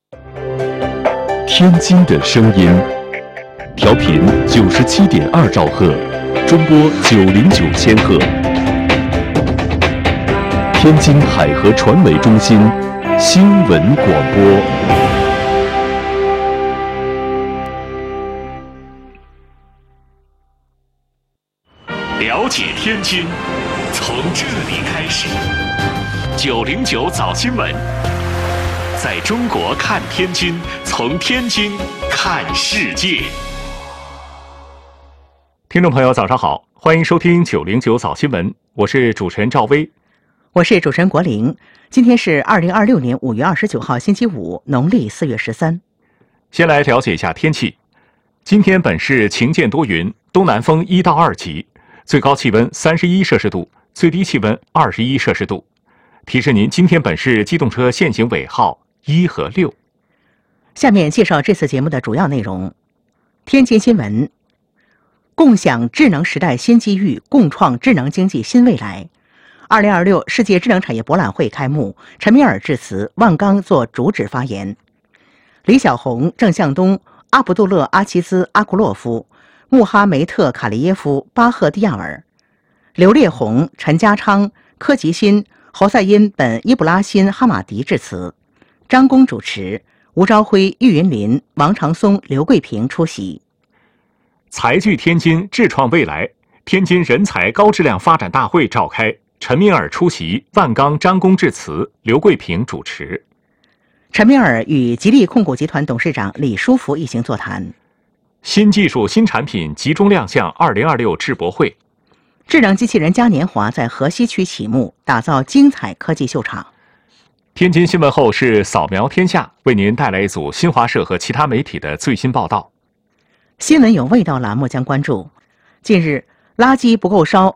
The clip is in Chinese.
天津的声音，调频97.2兆赫，中波909千赫。天津海河传媒中心新闻广播。 了解天津，从这里开始。909早新闻，在中国看天津，从天津看世界。 听众朋友，早上好，欢迎收听909早新闻，我是主持人赵薇， 我是主持人国玲。今天是2026年5月29号，星期五，农历4月13。 先来了解一下天气。今天本市晴间多云，东南风1到2级，最高气温31摄氏度，最低气温21摄氏度。提示您，今天本市机动车限行尾号1和6。 下面介绍这次节目的主要内容。天津新闻：共享智能时代新机遇，共创智能经济新未来。2026世界智能产业博览会开幕，陈敏尔致辞，万钢作主旨发言。李小红、郑向东、阿卜杜勒·阿齐兹·阿库洛夫、穆哈梅特·卡利耶夫、巴赫蒂亚尔、刘烈宏、陈家昌、柯吉辛、侯赛因本·伊布拉辛·哈马迪致辞，张公主持，吴朝辉、郁云林、王长松、刘桂平出席。 财聚天津，智创未来，天津人才高质量发展大会召开，陈敏尔出席，万钢、张公致辞，刘桂平主持。 陈敏尔与吉利控股集团董事长李书福一行座谈。 新技术新产品集中亮相2026智博会。 智能机器人嘉年华在河西区启幕，打造精彩科技秀场。 天津新闻后是扫描天下，为您带来一组新华社和其他媒体的最新报道。 新闻有味道栏目将关注：近日，垃圾不够烧，